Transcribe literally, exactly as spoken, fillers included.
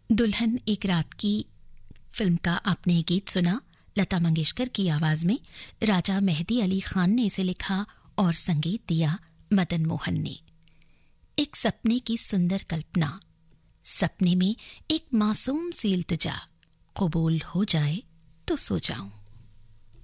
दुल्हन एक रात की फिल्म का आपने गीत सुना। लता मंगेशकर की आवाज में राजा मेहदी अली खान ने इसे लिखा और संगीत दिया मदन मोहन ने। एक सपने की सुंदर कल्पना, सपने में एक मासूम सी इल्तिजा, कबूल हो जाए तो सो जाऊं।